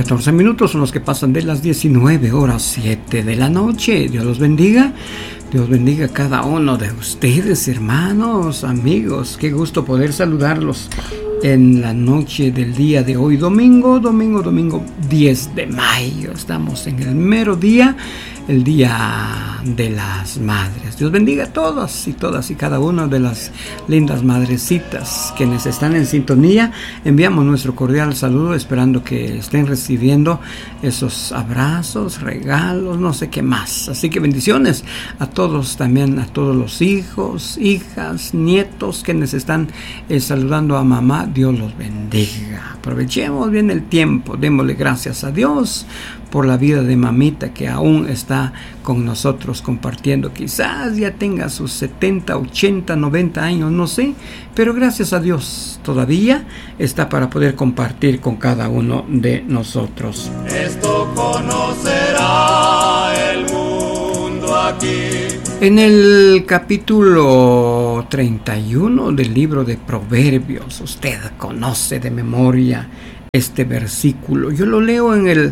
14 minutos son los que pasan de las 19 horas 7 de la noche. Dios los bendiga. Dios bendiga a cada uno de ustedes, hermanos, amigos. Qué gusto poder saludarlos en la noche del día de hoy, domingo 10 de mayo. Estamos en el mero día, el Día de las Madres. Dios bendiga a todas y cada una de las lindas madrecitas quienes están en sintonía. Enviamos nuestro cordial saludo, esperando que estén recibiendo esos abrazos, regalos, no sé qué más. Así que bendiciones a todos, también a todos los hijos, hijas, nietos quienes están saludando a mamá. Dios los bendiga. Aprovechemos bien el tiempo, démosle gracias a Dios por la vida de mamita que aún está con nosotros compartiendo. Quizás ya tenga sus 70, 80, 90 años, no sé, pero gracias a Dios todavía está para poder compartir con cada uno de nosotros. Esto conocerá el mundo aquí. En el capítulo 31 del libro de Proverbios, usted conoce de memoria este versículo. Yo lo leo en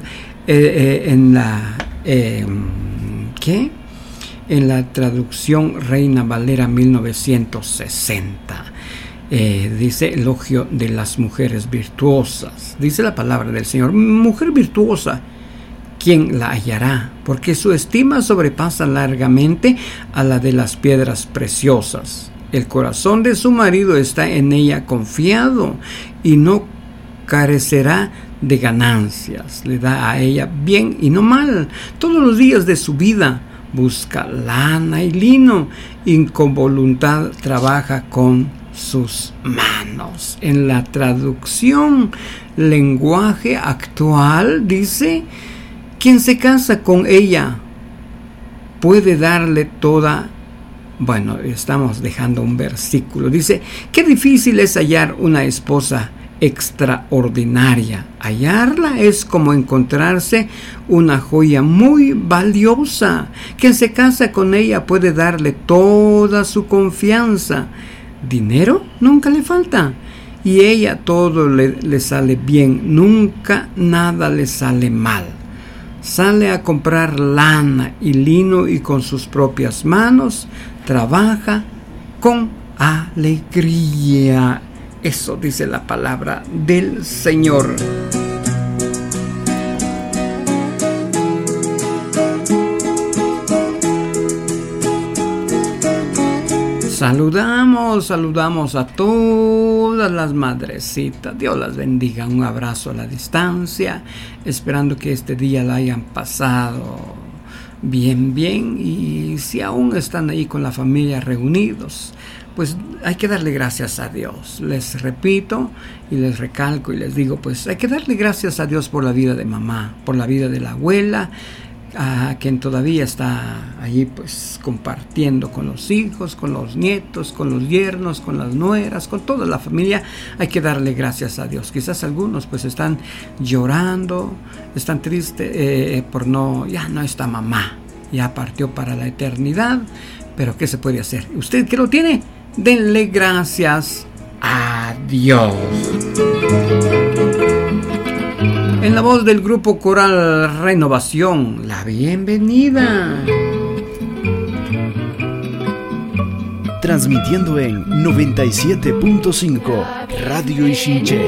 la traducción Reina Valera 1960. Dice elogio de las mujeres virtuosas. Dice la palabra del Señor: mujer virtuosa, ¿quién la hallará? Porque su estima sobrepasa largamente a la de las piedras preciosas. El corazón de su marido está en ella confiado y no carecerá de ganancias. Le da a ella bien y no mal todos los días de su vida. Busca lana y lino y con voluntad trabaja con sus manos. En la traducción lenguaje actual dice: quien se casa con ella puede darle toda. Bueno, estamos dejando un versículo. Dice: qué difícil es hallar una esposa extraordinaria. Hallarla es como encontrarse una joya muy valiosa. Quien se casa con ella puede darle toda su confianza. Dinero nunca le falta y ella todo le sale bien, nunca nada le sale mal. Sale a comprar lana y lino y con sus propias manos trabaja con alegría. Eso dice la palabra del Señor. Saludamos a todas las madrecitas. Dios las bendiga. Un abrazo a la distancia, esperando que este día la hayan pasado bien. Y si aún están ahí con la familia reunidos, pues hay que darle gracias a Dios. Les repito y les recalco y les digo, pues hay que darle gracias a Dios por la vida de mamá, por la vida de la abuela, a quien todavía está allí pues compartiendo con los hijos, con los nietos, con los yernos, con las nueras, con toda la familia. Hay que darle gracias a Dios. Quizás algunos pues están llorando, están tristes por ya no está mamá, ya partió para la eternidad, pero ¿qué se puede hacer? ¿Usted qué lo tiene? Denle gracias a Dios. En la voz del grupo coral Renovación, la bienvenida. Transmitiendo en 97.5 Radio Ichinche.